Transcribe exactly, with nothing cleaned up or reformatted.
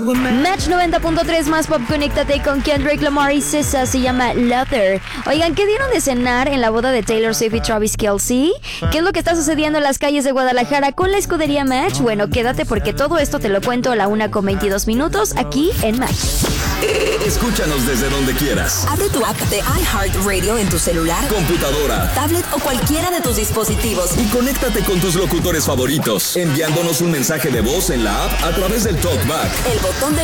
Match noventa punto tres más pop, conéctate con Kendrick Lamar y S Z A, se llama Luther. Oigan, ¿qué dieron de cenar en la boda de Taylor Swift y Travis Kelce? ¿Qué es lo que está sucediendo en las calles de Guadalajara con la escudería Match? Bueno, quédate porque todo esto te lo cuento a la una con veintidós minutos aquí en Match. Escúchanos desde donde quieras. Abre tu app de iHeartRadio en tu celular, computadora, tablet o cualquiera de tus dispositivos y conéctate con tus locutores favoritos, enviándonos un mensaje de voz en la app a través del TalkBack. El botón de